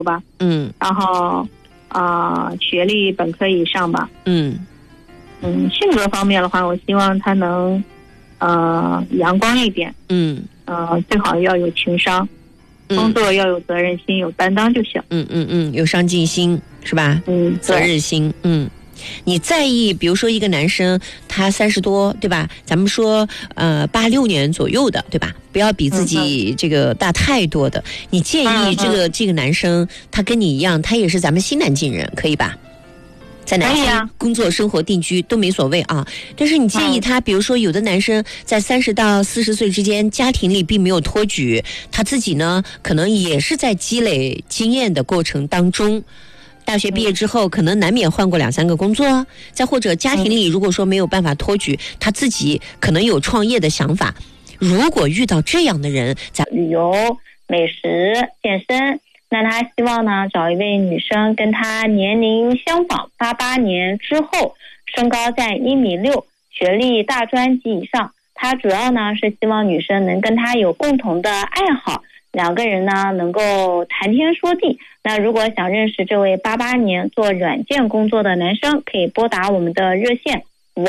吧，然后学历本科以上吧，性格方面的话，我希望他能阳光一点，最好要有情商，工作要有责任心，有担当就行， 有上进心是吧？责任心，你在意比如说一个男生他30多对吧，咱们说86年左右的对吧，不要比自己这个大太多的，你建议这个男生他跟你一样，他也是咱们西南晋人可以吧，在南京工作生活定居都没所谓啊，但是你建议他比如说有的男生在30到40岁之间，家庭里并没有托举，他自己呢可能也是在积累经验的过程当中，大学毕业之后可能难免换过2、3个工作，再或者家庭里如果说没有办法托举，他自己可能有创业的想法，如果遇到这样的人，在旅游、美食、健身，那他希望呢找一位女生跟他年龄相仿，88年之后，身高在1.6米，学历大专及以上。他主要呢是希望女生能跟他有共同的爱好，2个人呢能够谈天说地。那如果想认识这位88年做软件工作的男生，可以拨打我们的热线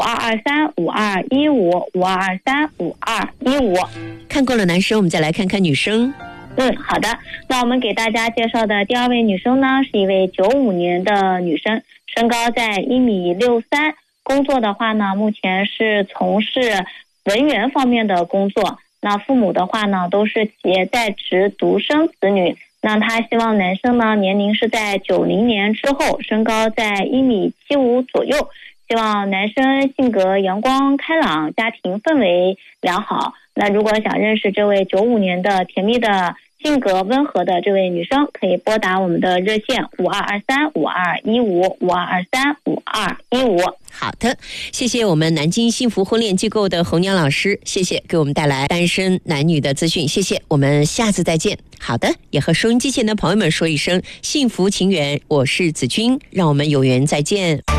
5223-5215，5223-5215。 看过了男生，我们再来看看女生。 好的，那我们给大家介绍的第2位女生呢，是一位95年的女生，身高在1.63米，工作的话呢，目前是从事文员方面的工作。那父母的话呢，都是企业在职独生子女。那他希望男生呢，年龄是在90年之后，身高在1.75米左右。希望男生性格阳光开朗，家庭氛围良好。那如果想认识这位95年的甜蜜的性格温和的这位女生，可以拨打我们的热线5223-5215，5223-5215。 好的，谢谢我们南京幸福婚恋机构的红娘老师，谢谢给我们带来单身男女的资讯，谢谢，我们下次再见。好的，也和收音机前的朋友们说一声幸福情缘，我是子君，让我们有缘再见。